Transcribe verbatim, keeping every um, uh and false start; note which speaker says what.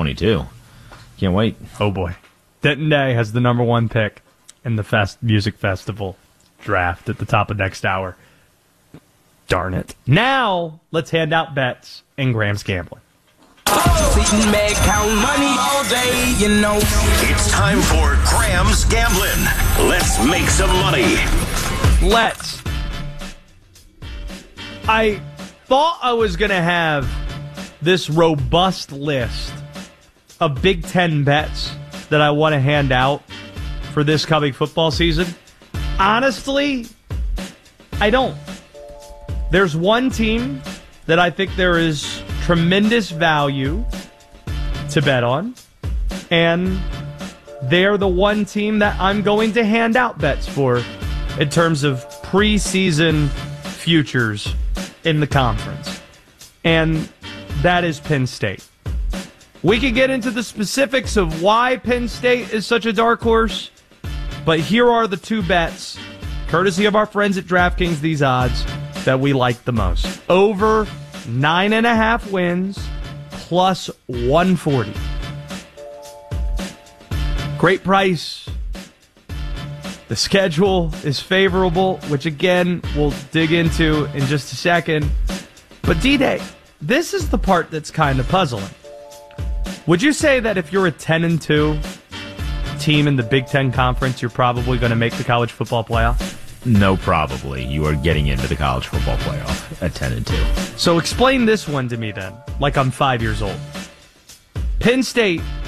Speaker 1: twenty-two. Can't wait.
Speaker 2: Oh, boy. Denton Day has the number one pick in the Fest Music Festival draft at the top of next hour. Darn it. Now, let's hand out bets in Graham's Gambling.
Speaker 3: Sitting back, count money all day, you know.
Speaker 4: It's time for Graham's Gambling. Let's make some money.
Speaker 2: Let's. I thought I was going to have this robust list of Big Ten bets that I want to hand out for this coming football season. Honestly, I don't. There's one team that I think there is tremendous value to bet on, and they're the one team that I'm going to hand out bets for in terms of preseason futures in the conference, and that is Penn State. We could get into the specifics of why Penn State is such a dark horse, but here are the two bets, courtesy of our friends at DraftKings These Odds, that we like the most. Over nine and a half wins, plus one forty. Great price. The schedule is favorable, which again, we'll dig into in just a second. But D-Day, this is the part that's kind of puzzling. Would you say that if you're a ten and two team in the Big Ten Conference, you're probably going to make the college football playoff?
Speaker 1: No, probably. You are getting into the college football playoff at ten and two.
Speaker 2: So explain this one to me then, like I'm five years old. Penn State